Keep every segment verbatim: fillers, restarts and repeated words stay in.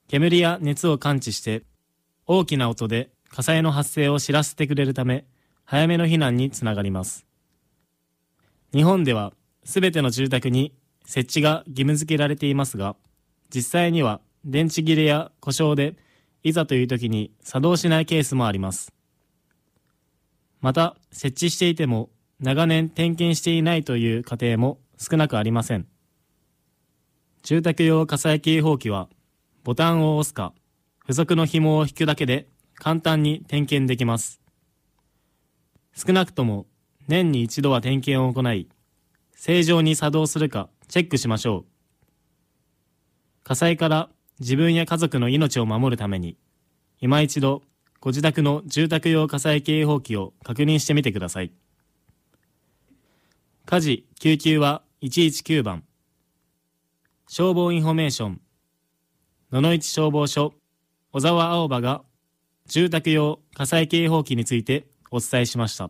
煙や熱を感知して大きな音で火災の発生を知らせてくれるため、早めの避難につながります。日本ではすべての住宅に設置が義務付けられていますが、実際には電池切れや故障でいざという時に作動しないケースもあります。また、設置していても長年点検していないという家庭も少なくありません。住宅用火災警報器はボタンを押すか付属の紐を引くだけで簡単に点検できます。少なくとも年に一度は点検を行い、正常に作動するかチェックしましょう。火災から自分や家族の命を守るために、今一度ご自宅の住宅用火災警報器を確認してみてください。火事・救急はいちいちきゅうばん。消防インフォメーション、野々市消防署小沢青葉が住宅用火災警報器についてお伝えしました。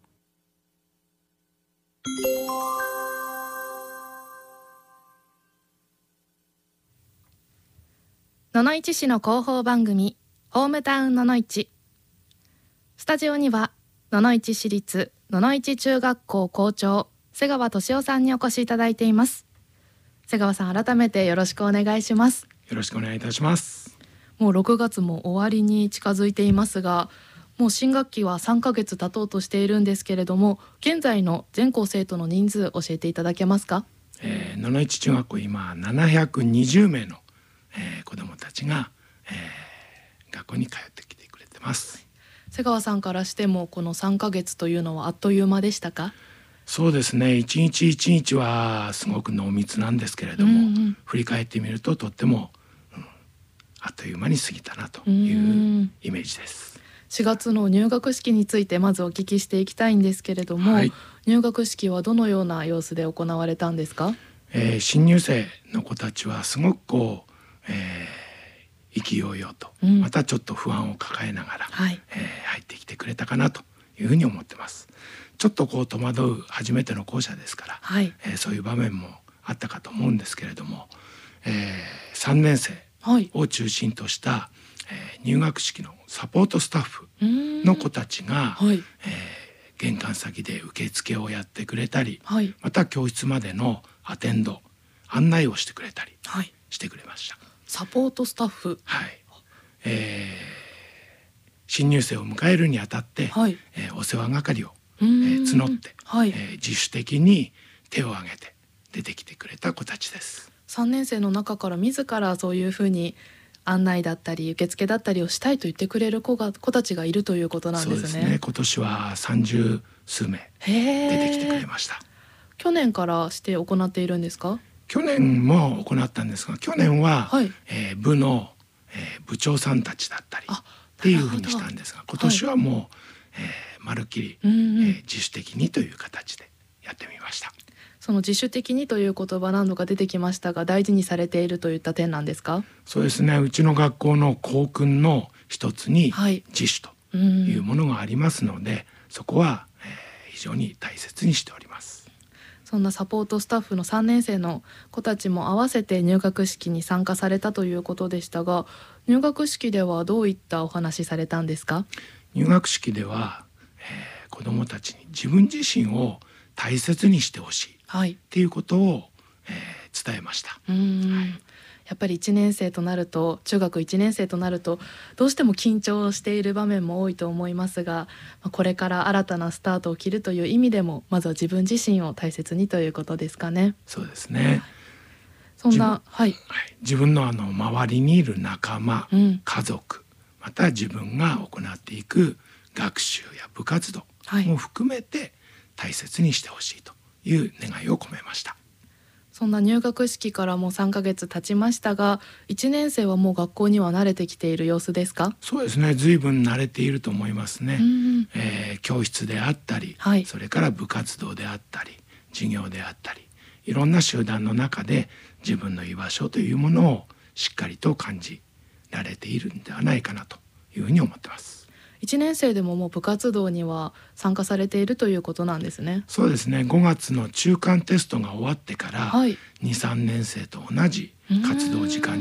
野々市市の広報番組ホームタウン野々市。スタジオには野々市市立野々市中学校校長瀬川俊夫さんにお越しいただいています。瀬川さん、改めてよろしくお願いします。 よろしくお願いいたします。 もうろくがつも終わりに近づいていますが、もう新学期はさんかげつ経とうとしているんですけれども、現在の全校生徒の人数教えていただけますか？ えー、野々市中学校今ななひゃくにじゅうめいの、えー、子どもたちが、えー、学校に通ってきてくれてます。 瀬川さんからしてもこのさんかげつというのはあっという間でしたか？ そうですね、一日一日はすごく濃密なんですけれども、うんうん、振り返ってみるととっても、うん、あっという間に過ぎたなというイメージです。 しがつの入学式についてまずお聞きしていきたいんですけれども、はい、入学式はどのような様子で行われたんですか？ えー、新入生の子たちはすごくこう、えー、意気揚々と、うん、またちょっと不安を抱えながら、はいえー、入ってきてくれたかなというふうに思ってます。ちょっとこう戸惑う初めての校舎ですから、はいえー、そういう場面もあったかと思うんですけれども、えー、さんねん生を中心とした、はいえー、入学式のサポートスタッフの子たちが、はいえー、玄関先で受付をやってくれたり、はい、また教室までのアテンド案内をしてくれたりしてくれました。はい、 サポートスタッフ、 はいえー、新入生を迎えるにあたって、はいえー、お世話係をえー、募って、はいえー、自主的に手を挙げて出てきてくれた子たちです。 さんねん生の中から自らそういうふうに案内だったり受付だったりをしたいと言ってくれる子が子たちがいるということなんですね。 そうですね、今年は三十数名出てきてくれました。 去年からして行っているんですか？ 去年も行ったんですが、去年は、はいえー、部の、えー、部長さんたちだったりっていうふうにしたんですが、今年はもう、はいえーまるっきり、うんうんえー、自主的にという形でやってみました。 その自主的にという言葉何度か出てきましたが、大事にされているといった点なんですか？ そうですね、うちの学校の校訓の一つに自主というものがありますので、はいうん、そこは、えー、非常に大切にしております。 そんなサポートスタッフのさんねん生の子たちも合わせて入学式に参加されたということでしたが、入学式ではどういったお話されたんですか？ 入学式ではえー、子どもたちに自分自身を大切にしてほしいっていうことを、えー、伝えました。 うーん、はい、やっぱりいちねん生となると中学いちねん生となるとどうしても緊張している場面も多いと思いますが、これから新たなスタートを切るという意味でもまずは自分自身を大切にということですかね。 そうですね、はい、 そんな、はい、 自分のあの周りにいる仲間、うん、家族また自分が行っていく学習や部活動も含めて大切にしてほしいという願いを込めました。 そんな入学式からもうさんかげつ経ちましたが、いちねん生はもう学校には慣れてきている様子ですか？ そうですね、随分慣れていると思いますね。うんえー、教室であったり、はい、それから部活動であったり授業であったり、いろんな集団の中で自分の居場所というものをしっかりと感じられているんではないかなというふうに思ってます。 いちねん生でももう部活動には参加されているということなんですね。 そうですね、ごがつの中間テストが終わってから、はい、にさんねん生と同じ活動時間に